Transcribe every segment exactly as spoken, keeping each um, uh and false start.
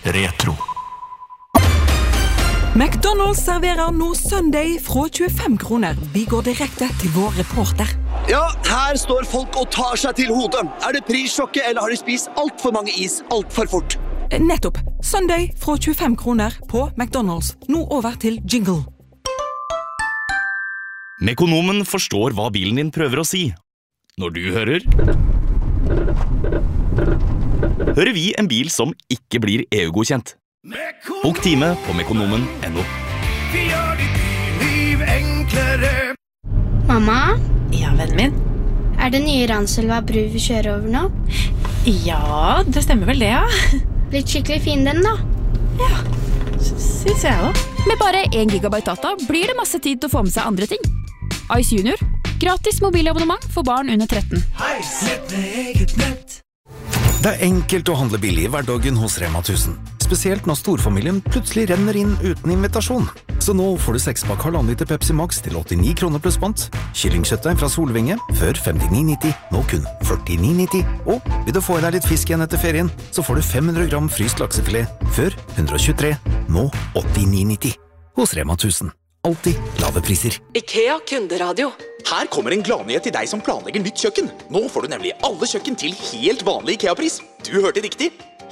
retro. McDonald's serverer nå Sunday fra tjuefem kroner. Vi går direkte til vår reporter. Ja, her står folk og tar seg til hodet. Er det prissjokket, eller har de spist alt for mange is alt for fort? Nettopp. Sunday fra tjuefem kroner på McDonald's. Nå over til jingle. Mekonomen forstår hva bilen din prøver å si. Når du hører... Hører vi en bil som ikke blir E U-godkjent. Bok time på mekonomen punktum no. Vi gjør ditt liv enklere. Mamma? Ja, vennen min. Er det nye Ranselva bru vi kjører over nå? Ja, det stemmer vel det, ja. Blitt skikkelig fin den da. Ja, synes jeg også. Med bare en gigabyte data blir det masse tid til å få med seg andre ting. Ice Junior. Gratis mobilabonnement for barn under tretten. Ice, nett med eget nett. Det er enkelt å handle billig i hverdagen hos Rema tusen. Spesielt når storfamilien plutselig renner inn uten invitasjon. Så nå får du sekspakk halvannen liter Pepsi Max til åttini kroner pluss pant. Kyllingkjøttdeig fra Solvinge, før femtini nitti, nå kun førtini nitti. Og vil du få i deg litt fisk igjen etter ferien, så får du fem hundre gram fryst laksefilet, før hundre og tjuetre, nå åttini nitti. Hos Rema tusen. Alltid lave priser. IKEA kunderadio. Her kommer en gladnyhet til deg som planlegger nytt kjøkken. Nå får du nemlig alle kjøkken til helt vanlig IKEA-pris. Du hørte riktig.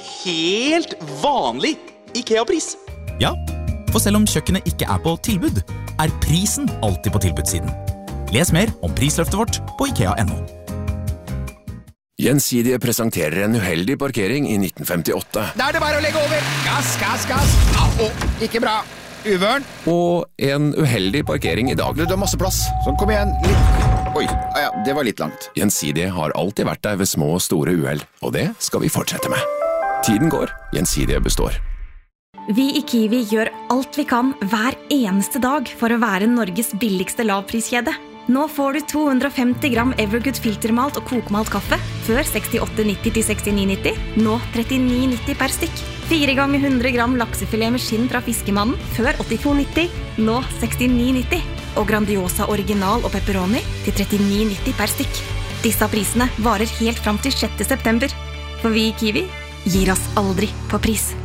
Helt vanlig IKEA-pris. Ja, for selv om kjøkkenet ikke er på tilbud, er prisen alltid på tilbudssiden. Les mer om prisløftet vårt på ikea punktum no. Gjensidige presenterer en uheldig parkering i nitten femtiåtte. Da er det bare å legge over. Gass, gass, gass. Au, ikke bra. Uvørn. Og en uheldig parkering i dag. Du, du har masse plass. Så kom igjen, litt. Oi, ja, det var litt langt. Gjensidige har alltid vært der ved små og store uheld, og det skal vi fortsette med. Tiden går, Gjensidige består. Vi i Kiwi gjør alt vi kan hver eneste dag for å være Norges billigste lavpriskjede. Nå får du to hundre og femti gram Evergood filtermalt og kokmalt kaffe, før sekstiåtte nitti til sekstini nitti, nå trettini nitti per stykk. Fire ganger hundre gram laksefilet med skinn fra fiskemannen, før åttito nitti, nå sekstini nitti. Og Grandiosa original og pepperoni til trettini nitti per stykk. Disse prisene varer helt fram til sjette september. For vi i Kiwi gir oss aldri på pris.